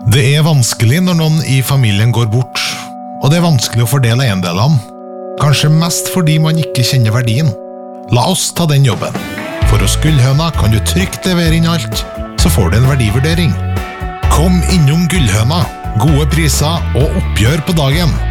Det er vanskelig når noen i familien går bort, og det er vanskelig å fordele eiendelene. Kanskje mest fordi man ikke kjenner verdien. La oss ta den jobben. For hos Gullhøna kan du trygt levere inn alt, så får du en verdivurdering. Kom innom Gullhøna. Gode priser og oppgjør på dagen.